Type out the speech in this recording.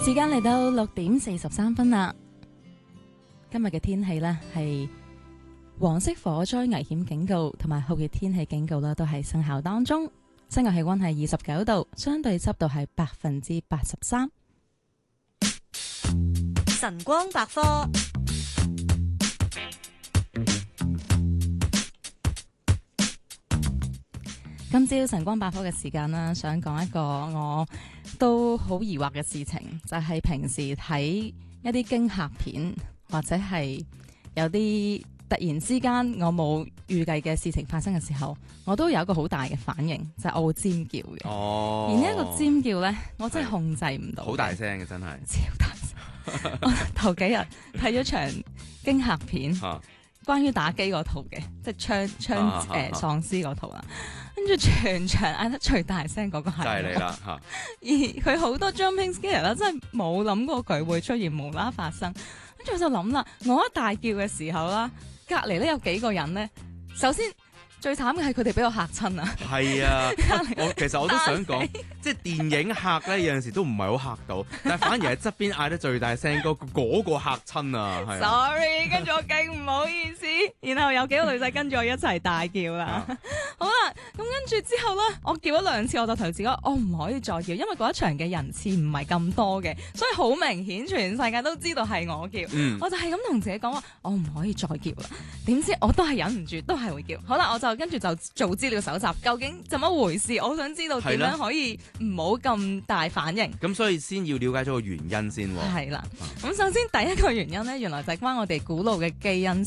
時間嚟到6:43啦。今日嘅天氣呢係黃色火災危險警告同埋酷熱天氣警告啦，都係生效當中。室外氣溫係29度，相對濕度係83%。 晨光百科。 今朝晨光百科嘅時間啦，想講一個我都好疑惑嘅事情，就係平時睇一啲驚嚇片，或者係有啲突然之間我冇預計嘅事情發生嘅時候，我都有一個好大嘅反應，就係我會尖叫嘅。 哦， 而呢一個尖叫呢，我真係控制唔到， 好大聲嘅真係， 超大聲。我頭幾日睇咗場驚嚇片，關於打機嗰套嘅，即係槍喪屍嗰套啦。跟住全場嗌得最大聲嗰個係， 就係你啦嚇。 而佢好多 jumping scare 啦，真係冇諗過佢會出現無啦發生。跟住我就諗啦，我一大叫嘅時候啦，隔離咧有幾個人咧，首先最慘嘅係佢哋俾我嚇親啊！ 係啊，其實我都想講，即係電影嚇咧有陣時都唔係好嚇到，但係反而係側邊嗌得最大聲嗰個嚇親啊！係啊 Sorry， 跟住我勁唔好意思，然後有幾個女仔跟住我一齊大叫啦。好啦，咁跟住之後咧，我叫咗2次，我就同自己講，我唔可以再叫，因為嗰一場嘅人次唔係咁多嘅，所以好明顯全世界都知道係我叫。我就係咁同自己講話，我唔可以再叫啦。點知我都係忍唔住，都係會叫。好啦，我就跟住就做資料搜集，究竟怎麼回事？我想知道點樣可以唔好咁大反應。 咁所以先要了解咗個原因先喎。 係啦，咁首先第一個原因咧，原來就係關我哋古老嘅基因